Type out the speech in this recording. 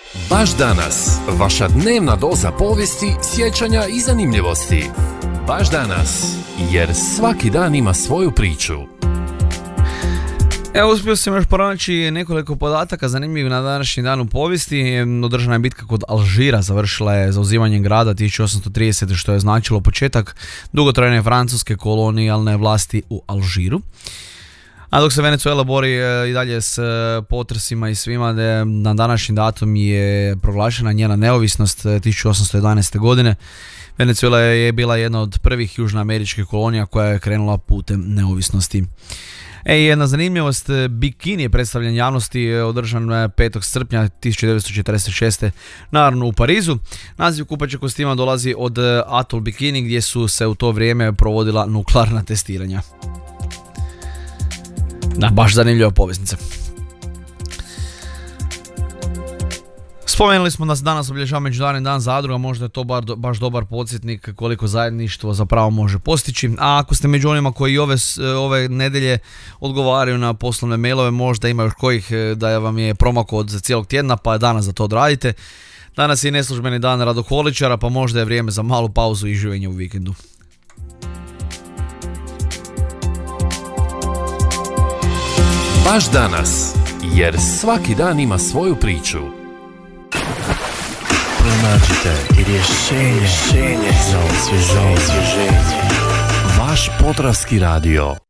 Baš danas, vaša dnevna doza povijesti, sjećanja i zanimljivosti. Baš danas, jer svaki dan ima svoju priču. Evo, uspio sam još pronaći nekoliko podataka zanimljivih na današnji dan u povijesti. Održana je bitka kod Alžira, završila je zauzimanjem grada 1830. što je značilo početak dugotrajne francuske kolonijalne vlasti u Alžiru. A dok se Venezuela bori i dalje s potresima i svima, na današnji datum je proglašena njena neovisnost 1811. godine. Venezuela je bila jedna od prvih južnoameričkih kolonija koja je krenula putem neovisnosti. Jedna zanimljivost, bikini je predstavljen javnosti održan 5. srpnja 1946. naravno u Parizu. Naziv kupaćeg kostima dolazi od Atol Bikini gdje su se u to vrijeme provodila nuklearna testiranja. Da, baš zanimljiva poveznica. Spomenuli smo da se danas obilježava Međunarodni dan zadruga, možda je to baš dobar podsjetnik koliko zajedništvo zapravo može postići. A ako ste među onima koji ove nedjelje odgovaraju na poslovne mailove, možda ima još kojih da vam je promakod za cijelog tjedna, pa danas da to odradite. Danas je neslužbeni dan radoholičara, pa možda je vrijeme za malu pauzu i živenje u vikendu. Baš danas, jer svaki dan ima svoju priču. Pronađite rješenje za osvježenje. Vaš Podravski radio.